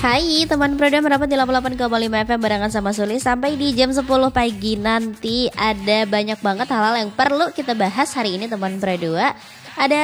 Hai teman Proda, merapat di 88,5 FM barengan sama Suli. Sampai di jam 10 pagi nanti ada banyak banget hal-hal yang perlu kita bahas hari ini teman Proda. Ada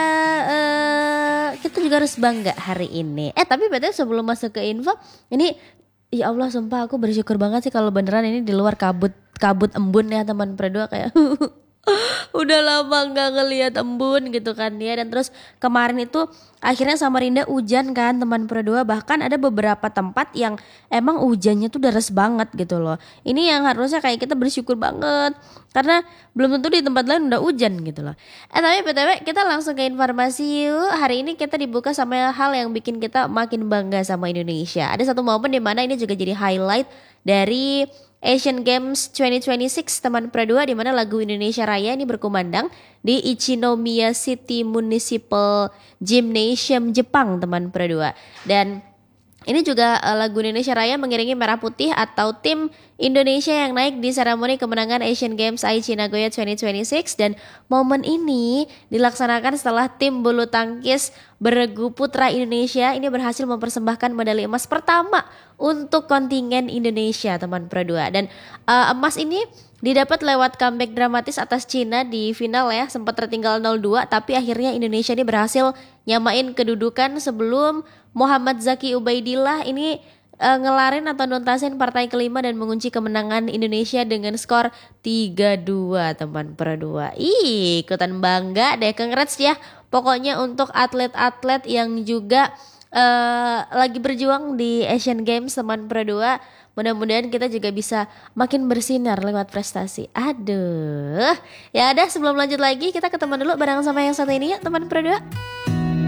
kita juga harus bangga hari ini. Tapi betul sebelum masuk ke info ini, ya Allah sumpah aku bersyukur banget sih kalau beneran ini di luar kabut embun ya teman Proda, kayak udah lama nggak ngelihat embun gitu kan ya. Dan terus kemarin itu akhirnya Samarinda hujan kan teman Pro 2. Bahkan ada beberapa tempat yang emang hujannya tuh deres banget gitu loh. Ini yang harusnya kayak kita bersyukur banget, karena belum tentu di tempat lain udah hujan gitu loh. Tapi btw kita langsung ke informasi yuk. Hari ini kita dibuka sama hal yang bikin kita makin bangga sama Indonesia. Ada satu momen dimana ini juga jadi highlight dari Asian Games 2026 teman Pro 2, di mana lagu Indonesia Raya ini berkumandang di Ichinomiya City Municipal Gymnasium Jepang teman Pro 2. Dan ini juga lagu Indonesia Raya mengiringi merah putih atau tim Indonesia yang naik di seremoni kemenangan Asian Games Aichi Nagoya 2026. Dan momen ini dilaksanakan setelah tim bulu tangkis beregu putra Indonesia ini berhasil mempersembahkan medali emas pertama untuk kontingen Indonesia teman Pro 2. Dan emas ini didapat lewat comeback dramatis atas Cina di final ya. Sempat tertinggal 0-2 tapi akhirnya Indonesia ini berhasil nyamain kedudukan sebelum Muhammad Zaki Ubaidillah ini ngelarin atau nuntasin partai kelima dan mengunci kemenangan Indonesia dengan skor 3-2 teman Pro 2. Ikutan bangga deh, congrats ya pokoknya untuk atlet-atlet yang juga lagi berjuang di Asian Games teman Pro 2. Mudah-mudahan kita juga bisa makin bersinar lewat prestasi. Aduh. Ya udah, sebelum lanjut lagi kita ketemu dulu bareng sama yang satu ini ya teman Pro 2.